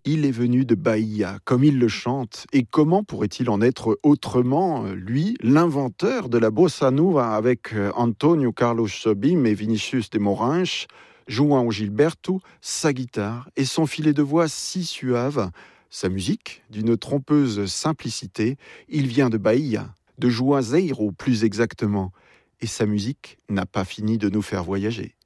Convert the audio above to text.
Il est venu de Bahia, comme il le chante. Et comment pourrait-il en être autrement, lui, l'inventeur de la bossa nova avec Antonio Carlos Jobim et Vinicius de Moraes, João Gilberto, sa guitare et son filet de voix si suave, sa musique, d'une trompeuse simplicité, il vient de Bahia, de Juazeiro plus exactement. Et sa musique n'a pas fini de nous faire voyager.